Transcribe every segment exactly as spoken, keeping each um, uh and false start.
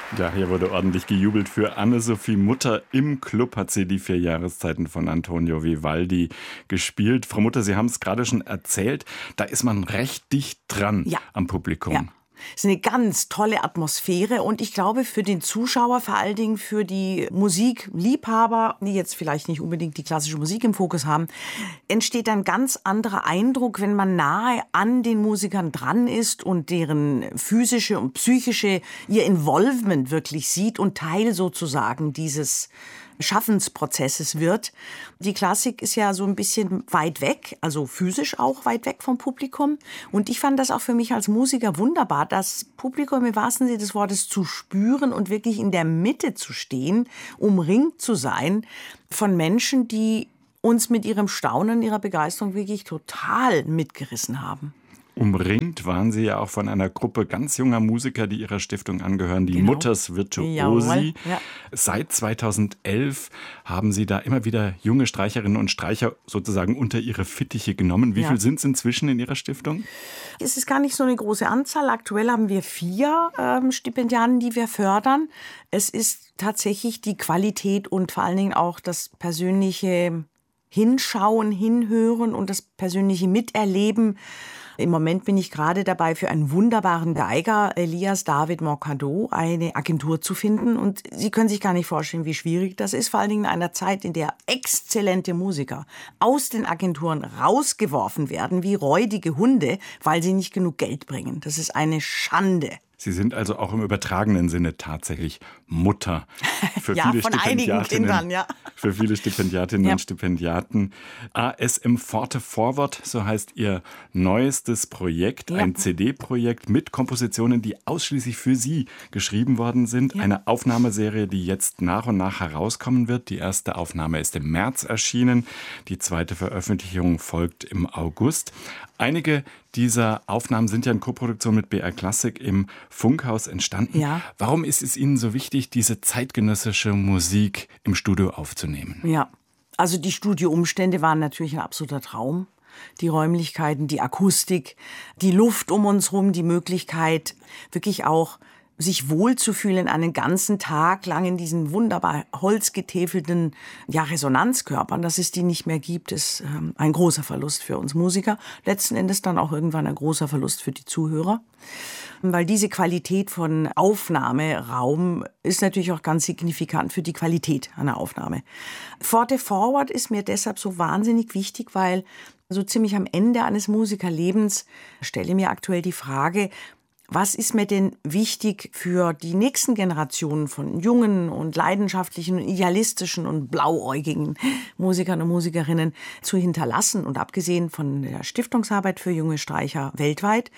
Ja, hier wurde ordentlich gejubelt für Anne-Sophie Mutter. Im Club hat sie die vier Jahreszeiten von Antonio Vivaldi gespielt. Frau Mutter, Sie haben es gerade schon erzählt, da ist man recht dicht dran ja. am Publikum. Ja. Es ist eine ganz tolle Atmosphäre und ich glaube für den Zuschauer, vor allen Dingen für die Musikliebhaber, die jetzt vielleicht nicht unbedingt die klassische Musik im Fokus haben, entsteht ein ganz anderer Eindruck, wenn man nahe an den Musikern dran ist und deren physische und psychische, ihr Involvement wirklich sieht und Teil sozusagen dieses Schaffensprozesses wird. Die Klassik ist ja so ein bisschen weit weg, also physisch auch weit weg vom Publikum. Und ich fand das auch für mich als Musiker wunderbar, das Publikum im wahrsten Sinne des Wortes zu spüren und wirklich in der Mitte zu stehen, umringt zu sein von Menschen, die uns mit ihrem Staunen, ihrer Begeisterung wirklich total mitgerissen haben. Umringt waren Sie ja auch von einer Gruppe ganz junger Musiker, die Ihrer Stiftung angehören, die Genau. Mutters Virtuosi. Jawohl, ja. Seit zweitauseldelf haben Sie da immer wieder junge Streicherinnen und Streicher sozusagen unter Ihre Fittiche genommen. Wie Ja. viel sind es inzwischen in Ihrer Stiftung? Es ist gar nicht so eine große Anzahl. Aktuell haben wir vier ähm, Stipendiaten, die wir fördern. Es ist tatsächlich die Qualität und vor allen Dingen auch das persönliche Hinschauen, Hinhören und das persönliche Miterleben. Im Moment bin ich gerade dabei, für einen wunderbaren Geiger, Elias David Moncado, eine Agentur zu finden. Und Sie können sich gar nicht vorstellen, wie schwierig das ist. Vor allen Dingen in einer Zeit, in der exzellente Musiker aus den Agenturen rausgeworfen werden, wie räudige Hunde, weil sie nicht genug Geld bringen. Das ist eine Schande. Sie sind also auch im übertragenen Sinne tatsächlich Mutter für ja, viele von einigen Stipendiatinnen, Kindern, ja. für viele Stipendiatinnen Ja. und Stipendiaten. A S M Forte Forward, so heißt Ihr neuestes Projekt, Ja. ein C D-Projekt mit Kompositionen, die ausschließlich für Sie geschrieben worden sind. Ja. Eine Aufnahmeserie, die jetzt nach und nach herauskommen wird. Die erste Aufnahme ist im März erschienen, die zweite Veröffentlichung folgt im August. Einige dieser Aufnahmen sind ja in Koproduktion mit B R Classic im Funkhaus entstanden. Ja. Warum ist es Ihnen so wichtig, diese zeitgenössische Musik im Studio aufzunehmen? Ja, also die Studioumstände waren natürlich ein absoluter Traum. Die Räumlichkeiten, die Akustik, die Luft um uns herum, die Möglichkeit, wirklich auch sich wohlzufühlen einen ganzen Tag lang in diesen wunderbar holzgetäfelten ja, Resonanzkörpern, dass es die nicht mehr gibt, ist ähm, ein großer Verlust für uns Musiker. Letzten Endes dann auch irgendwann ein großer Verlust für die Zuhörer. Weil diese Qualität von Aufnahmeraum ist natürlich auch ganz signifikant für die Qualität einer Aufnahme. Forte Forward ist mir deshalb so wahnsinnig wichtig, weil so ziemlich am Ende eines Musikerlebens stelle ich mir aktuell die Frage, was ist mir denn wichtig für die nächsten Generationen von jungen und leidenschaftlichen, und idealistischen und blauäugigen Musikern und Musikerinnen zu hinterlassen? Und abgesehen von der Stiftungsarbeit für junge Streicher weltweit,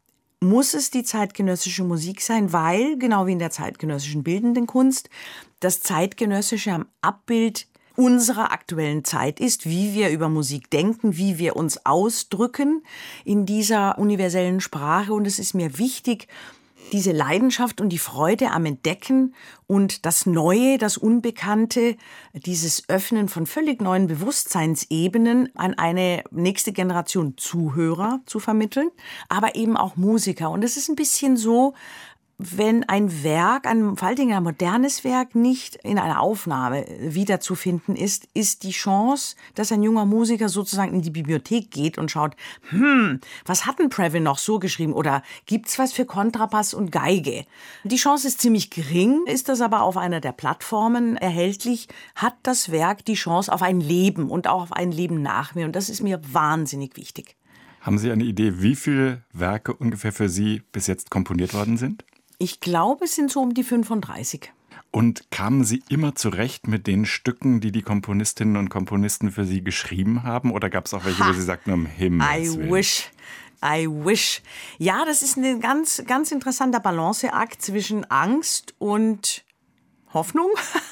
muss es die zeitgenössische Musik sein, weil, genau wie in der zeitgenössischen bildenden Kunst, das Zeitgenössische am Abbild unserer aktuellen Zeit ist, wie wir über Musik denken, wie wir uns ausdrücken in dieser universellen Sprache. Und es ist mir wichtig, diese Leidenschaft und die Freude am Entdecken und das Neue, das Unbekannte, dieses Öffnen von völlig neuen Bewusstseinsebenen an eine nächste Generation Zuhörer zu vermitteln, aber eben auch Musiker. Und es ist ein bisschen so, wenn ein Werk, ein, vor allen Dingen ein modernes Werk, nicht in einer Aufnahme wiederzufinden ist, ist die Chance, dass ein junger Musiker sozusagen in die Bibliothek geht und schaut, hm, was hat denn Previn noch so geschrieben? Oder gibt's was für Kontrabass und Geige? Die Chance ist ziemlich gering, ist das aber auf einer der Plattformen erhältlich, hat das Werk die Chance auf ein Leben und auch auf ein Leben nach mir. Und das ist mir wahnsinnig wichtig. Haben Sie eine Idee, wie viele Werke ungefähr für Sie bis jetzt komponiert worden sind? Ich glaube, es sind so um die fünfunddreißig. Und kamen Sie immer zurecht mit den Stücken, die die Komponistinnen und Komponisten für Sie geschrieben haben? Oder gab es auch welche, Ha. wo Sie sagten, um Himmels I Willen? wish. I wish. Ja, das ist ein ganz, ganz interessanter Balanceakt zwischen Angst und Hoffnung.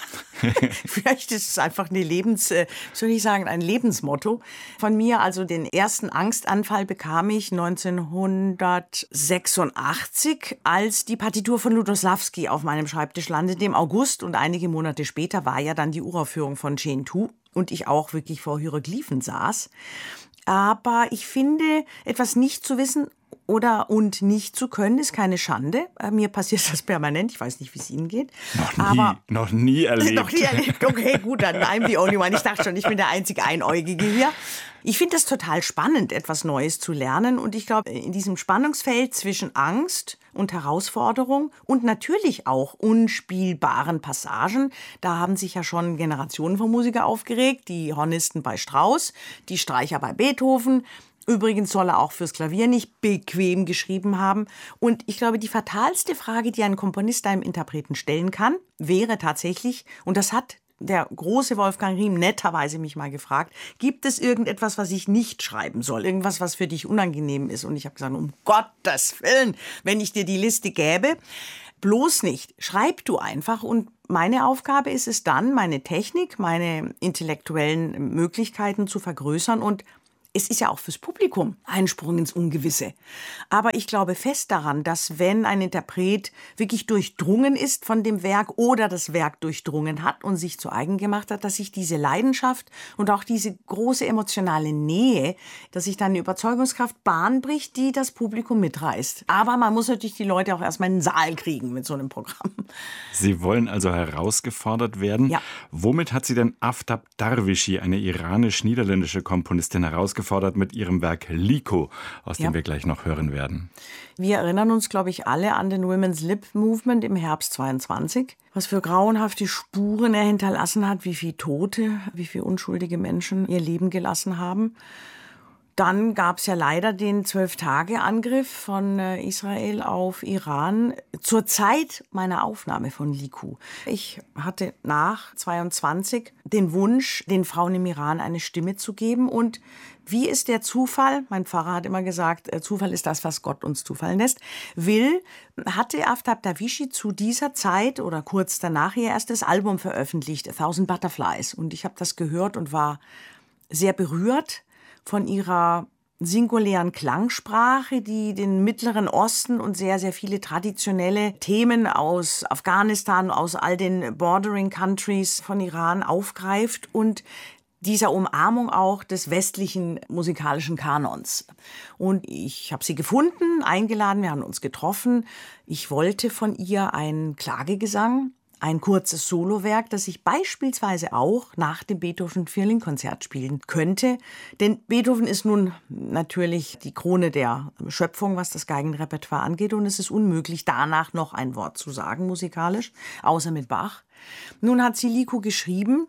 Vielleicht ist es einfach eine Lebens, äh, soll ich sagen, ein Lebensmotto von mir. Also den ersten Angstanfall bekam ich neunzehnhundertsechsundachtzig, als die Partitur von Lutoslawski auf meinem Schreibtisch landete im August. Und einige Monate später war ja dann die Uraufführung von Gentoo und ich auch wirklich vor Hieroglyphen saß. Aber ich finde, etwas nicht zu wissen oder und nicht zu können, ist keine Schande. Mir passiert das permanent. Ich weiß nicht, wie es Ihnen geht. Noch nie, aber noch nie erlebt. Noch nie erlebt. Okay, gut, dann I'm the only one. Ich dachte schon, ich bin der einzige Einäugige hier. Ich finde das total spannend, etwas Neues zu lernen. Und ich glaube, in diesem Spannungsfeld zwischen Angst und Herausforderung und natürlich auch unspielbaren Passagen, da haben sich ja schon Generationen von Musikern aufgeregt. Die Hornisten bei Strauss, die Streicher bei Beethoven. Übrigens soll er auch fürs Klavier nicht bequem geschrieben haben. Und ich glaube, die fatalste Frage, die ein Komponist einem Interpreten stellen kann, wäre tatsächlich, und das hat der große Wolfgang Riem netterweise mich mal gefragt, gibt es irgendetwas, was ich nicht schreiben soll? Irgendwas, was für dich unangenehm ist? Und ich habe gesagt, um Gottes Willen, wenn ich dir die Liste gäbe, bloß nicht. Schreib du einfach. Und meine Aufgabe ist es dann, meine Technik, meine intellektuellen Möglichkeiten zu vergrößern. Und es ist ja auch fürs Publikum ein Sprung ins Ungewisse. Aber ich glaube fest daran, dass wenn ein Interpret wirklich durchdrungen ist von dem Werk oder das Werk durchdrungen hat und sich zu eigen gemacht hat, dass sich diese Leidenschaft und auch diese große emotionale Nähe, dass sich dann eine Überzeugungskraft Bahn bricht, die das Publikum mitreißt. Aber man muss natürlich die Leute auch erstmal in den Saal kriegen mit so einem Programm. Sie wollen also herausgefordert werden. Ja. Womit hat Sie denn Aftab Darwishi, eine iranisch-niederländische Komponistin, herausgefordert? Gefordert mit ihrem Werk Liko, aus dem ja. wir gleich noch hören werden. Wir erinnern uns, glaube ich, alle an den Women's Lib Movement im Herbst zweiundzwanzig, was für grauenhafte Spuren er hinterlassen hat, wie viele Tote, wie viele unschuldige Menschen ihr Leben gelassen haben. Dann gab es ja leider den Zwölf-Tage-Angriff von Israel auf Iran zur Zeit meiner Aufnahme von Liku. Ich hatte nach zweiundzwanzig den Wunsch, den Frauen im Iran eine Stimme zu geben. Und wie ist der Zufall, mein Pfarrer hat immer gesagt, Zufall ist das, was Gott uns zufallen lässt, will, hatte Aftab Darwishi zu dieser Zeit oder kurz danach ihr erstes Album veröffentlicht, A Thousand Butterflies. Und ich habe das gehört und war sehr berührt von ihrer singulären Klangsprache, die den Mittleren Osten und sehr, sehr viele traditionelle Themen aus Afghanistan, aus all den Bordering Countries von Iran aufgreift und dieser Umarmung auch des westlichen musikalischen Kanons. Und ich habe sie gefunden, eingeladen, wir haben uns getroffen. Ich wollte von ihr einen Klagegesang, ein kurzes Solowerk, das ich beispielsweise auch nach dem Beethoven-Violinkonzert spielen könnte. Denn Beethoven ist nun natürlich die Krone der Schöpfung, was das Geigenrepertoire angeht. Und es ist unmöglich, danach noch ein Wort zu sagen, musikalisch, außer mit Bach. Nun hat sie Liko geschrieben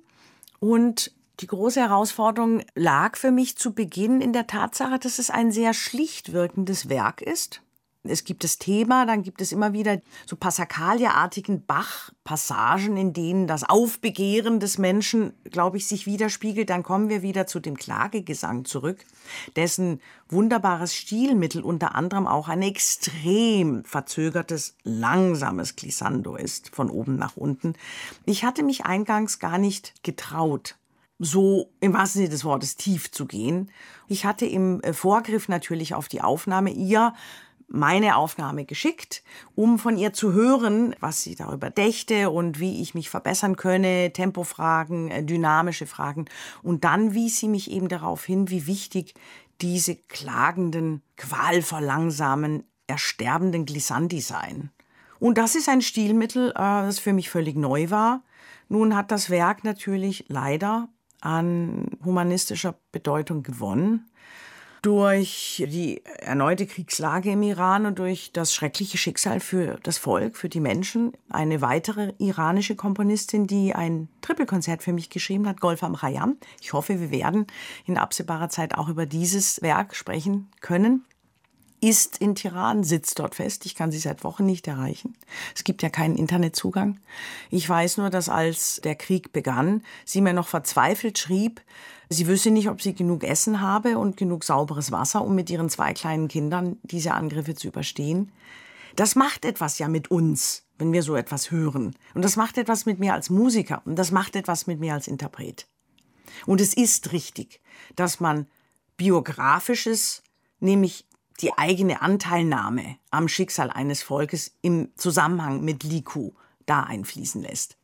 und die große Herausforderung lag für mich zu Beginn in der Tatsache, dass es ein sehr schlicht wirkendes Werk ist. Es gibt das Thema, dann gibt es immer wieder so Passacaglia-artigen Bach-Passagen, in denen das Aufbegehren des Menschen, glaube ich, sich widerspiegelt. Dann kommen wir wieder zu dem Klagegesang zurück, dessen wunderbares Stilmittel unter anderem auch ein extrem verzögertes, langsames Glissando ist, von oben nach unten. Ich hatte mich eingangs gar nicht getraut, so im wahrsten Sinne des Wortes tief zu gehen. Ich hatte im Vorgriff natürlich auf die Aufnahme ihr meine Aufnahme geschickt, um von ihr zu hören, was sie darüber dächte und wie ich mich verbessern könne, Tempofragen, dynamische Fragen. Und dann wies sie mich eben darauf hin, wie wichtig diese klagenden, qualvoll langsamen, ersterbenden Glissandi seien. Und das ist ein Stilmittel, das für mich völlig neu war. Nun hat das Werk natürlich leider an humanistischer Bedeutung gewonnen. Durch die erneute Kriegslage im Iran und durch das schreckliche Schicksal für das Volk, für die Menschen. Eine weitere iranische Komponistin, die ein Trippelkonzert für mich geschrieben hat, Golfam Khayyam. Ich hoffe, wir werden in absehbarer Zeit auch über dieses Werk sprechen können. Ist in Teheran, sitzt dort fest. Ich kann sie seit Wochen nicht erreichen. Es gibt ja keinen Internetzugang. Ich weiß nur, dass als der Krieg begann, sie mir noch verzweifelt schrieb, sie wüsste nicht, ob sie genug Essen habe und genug sauberes Wasser, um mit ihren zwei kleinen Kindern diese Angriffe zu überstehen. Das macht etwas ja mit uns, wenn wir so etwas hören. Und das macht etwas mit mir als Musiker und das macht etwas mit mir als Interpret. Und es ist richtig, dass man Biografisches, nämlich die eigene Anteilnahme am Schicksal eines Volkes im Zusammenhang mit Liku da einfließen lässt.